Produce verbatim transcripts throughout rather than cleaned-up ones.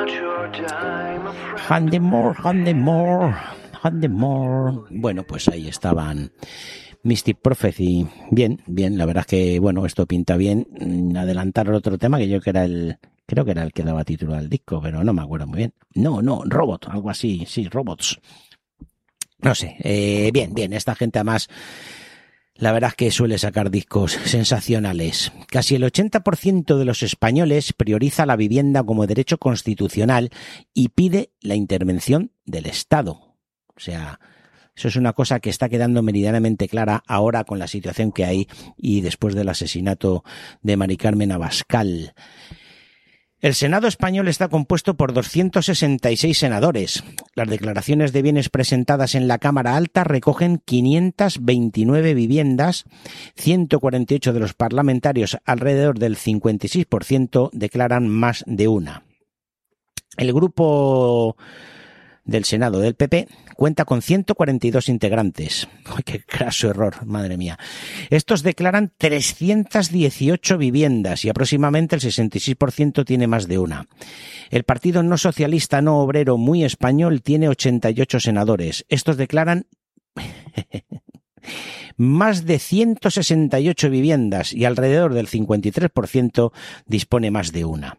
Handemore, Handemore, Handemore. Bueno, pues ahí estaban Mystic Prophecy. Bien, bien, la verdad es que, bueno, esto pinta bien. Adelantar el otro tema que yo que era el, creo que era el que daba título al disco, pero no me acuerdo muy bien. No, no, Robot, algo así, sí, Robots. No sé, eh, bien, bien, esta gente además, la verdad es que suele sacar discos sensacionales. Casi el ochenta por ciento de los españoles prioriza la vivienda como derecho constitucional y pide la intervención del Estado. O sea, eso es una cosa que está quedando meridianamente clara ahora con la situación que hay y después del asesinato de Mari Carmen Abascal. El Senado español está compuesto por doscientos sesenta y seis senadores. Las declaraciones de bienes presentadas en la Cámara Alta recogen quinientas veintinueve viviendas, ciento cuarenta y ocho de los parlamentarios, alrededor del cincuenta y seis por ciento, declaran más de una. El grupo del Senado del P P cuenta con ciento cuarenta y dos integrantes. ¡Ay, qué craso error! Madre mía. Estos declaran trescientas dieciocho viviendas y aproximadamente el sesenta y seis por ciento tiene más de una. El Partido No Socialista No Obrero Muy Español tiene ochenta y ocho senadores. Estos declaran más de ciento sesenta y ocho viviendas y alrededor del cincuenta y tres por ciento dispone más de una.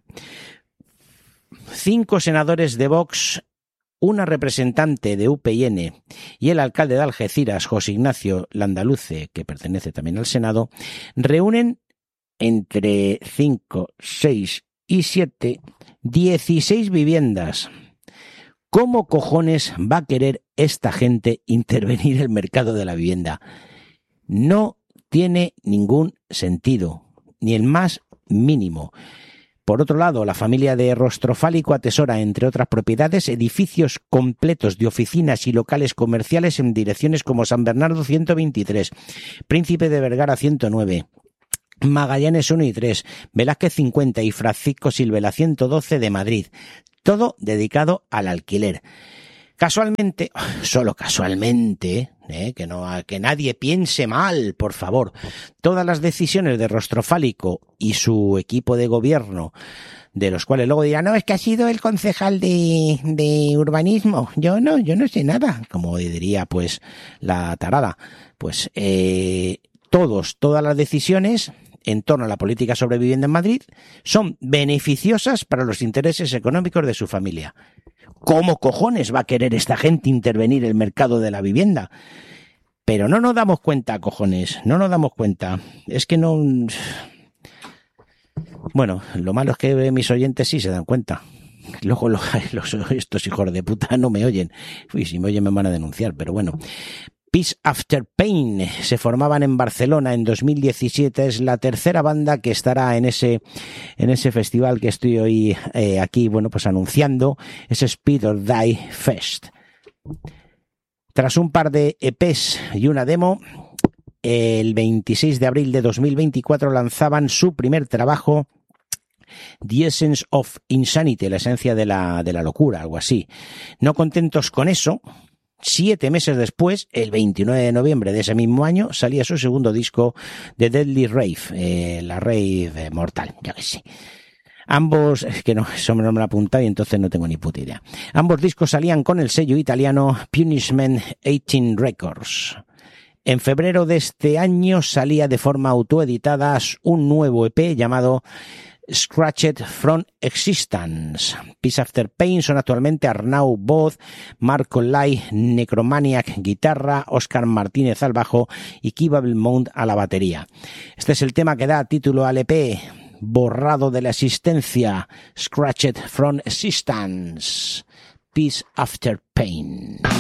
Cinco senadores de Vox, una representante de U P N y el alcalde de Algeciras, José Ignacio Landaluce, que pertenece también al Senado, reúnen entre cinco, seis y siete, dieciséis viviendas. ¿Cómo cojones va a querer esta gente intervenir en el mercado de la vivienda? No tiene ningún sentido, ni el más mínimo. Por otro lado, la familia de Rostrofálico atesora, entre otras propiedades, edificios completos de oficinas y locales comerciales en direcciones como San Bernardo ciento veintitrés, Príncipe de Vergara ciento nueve, Magallanes uno y tres, Velázquez cincuenta y Francisco Silvela ciento doce de Madrid. Todo dedicado al alquiler. Casualmente, solo casualmente, eh, que no que nadie piense mal, por favor, todas las decisiones de Rostrofálico y su equipo de gobierno, de los cuales luego dirán, no, es que ha sido el concejal de, de urbanismo, yo no, yo no sé nada, como diría pues la tarada, pues eh, todos, todas las decisiones en torno a la política sobre vivienda en Madrid son beneficiosas para los intereses económicos de su familia. ¿Cómo cojones va a querer esta gente intervenir el mercado de la vivienda? Pero no nos damos cuenta, cojones, no nos damos cuenta. Es que no... Bueno, lo malo es que mis oyentes sí se dan cuenta. Luego los, los, estos hijos de puta no me oyen. Uy, si me oyen me van a denunciar, pero bueno. Peace After Pain se formaban en Barcelona en dos mil diecisiete, es la tercera banda que estará en ese en ese festival que estoy hoy eh, aquí, bueno, pues anunciando, ese Speed or Die Fest. Tras un par de E Pes y una demo, el veintiséis de abril de dos mil veinticuatro lanzaban su primer trabajo, The Essence of Insanity, la esencia de la de la locura, algo así. No contentos con eso, siete meses después, el veintinueve de noviembre de ese mismo año, salía su segundo disco, The Deadly Rave, eh, la rave mortal, ya que sí. Ambos, es que no, eso me lo he apuntado y entonces no tengo ni puta idea. Ambos discos salían con el sello italiano Punishment dieciocho Records. En febrero de este año salía de forma autoeditada un nuevo E P llamado Scratched from Existence. Peace After Pain son actualmente Arnau voz, Marco Lai, Necromaniac guitarra, Óscar Martínez al bajo y Kiva Belmont a la batería. Este es el tema que da título al E P, borrado de la existencia, Scratched from Existence, Peace After Pain.